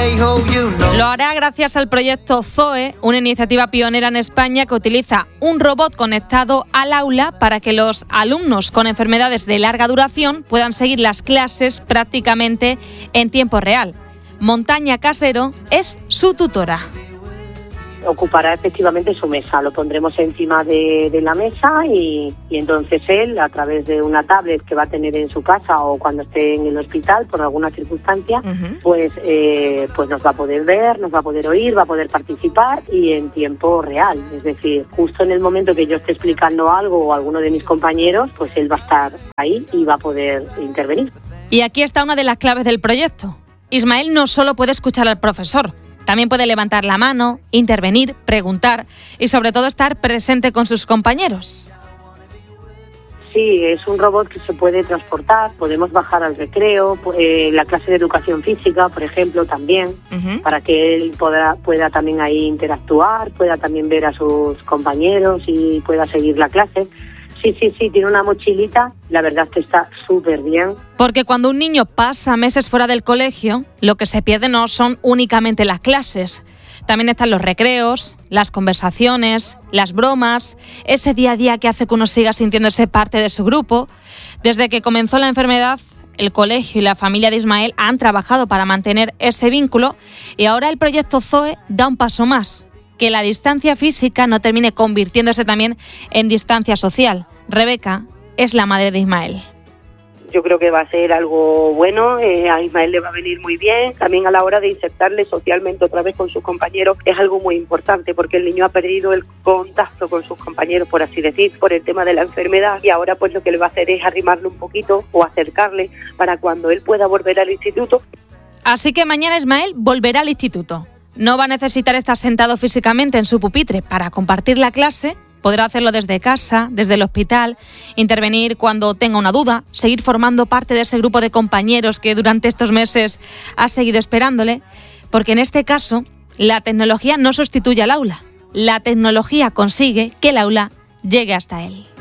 Lo hará gracias al proyecto Zoe, una iniciativa pionera en España que utiliza un robot conectado al aula para que los alumnos con enfermedades de larga duración puedan seguir las clases prácticamente en tiempo real. Montaña Casero es su tutora. Ocupará efectivamente su mesa, lo pondremos encima de la mesa y entonces él, a través de una tablet que va a tener en su casa o cuando esté en el hospital por alguna circunstancia, pues nos va a poder ver, nos va a poder oír, va a poder participar y en tiempo real. Es decir, justo en el momento que yo esté explicando algo o alguno de mis compañeros, pues él va a estar ahí y va a poder intervenir. Y aquí está una de las claves del proyecto. Ismael no solo puede escuchar al profesor, también puede levantar la mano, intervenir, preguntar y sobre todo estar presente con sus compañeros. Sí, es un robot que se puede transportar, podemos bajar al recreo, la clase de educación física, por ejemplo, también, para que él pueda también ahí interactuar, pueda también ver a sus compañeros y pueda seguir la clase. Sí, tiene una mochilita, la verdad es que está súper bien. Porque cuando un niño pasa meses fuera del colegio, lo que se pierde no son únicamente las clases. También están los recreos, las conversaciones, las bromas, ese día a día que hace que uno siga sintiéndose parte de su grupo. Desde que comenzó la enfermedad, el colegio y la familia de Ismael han trabajado para mantener ese vínculo y ahora el proyecto Zoe da un paso más. Que la distancia física no termine convirtiéndose también en distancia social. Rebeca es la madre de Ismael. Yo creo que va a ser algo bueno, a Ismael le va a venir muy bien. También a la hora de insertarle socialmente otra vez con sus compañeros es algo muy importante porque el niño ha perdido el contacto con sus compañeros, por así decir, por el tema de la enfermedad y ahora pues lo que le va a hacer es arrimarle un poquito o acercarle para cuando él pueda volver al instituto. Así que mañana Ismael volverá al instituto. No va a necesitar estar sentado físicamente en su pupitre para compartir la clase. Podrá hacerlo desde casa, desde el hospital, intervenir cuando tenga una duda, seguir formando parte de ese grupo de compañeros que durante estos meses ha seguido esperándole, porque en este caso la tecnología no sustituye al aula. La tecnología consigue que el aula llegue hasta él.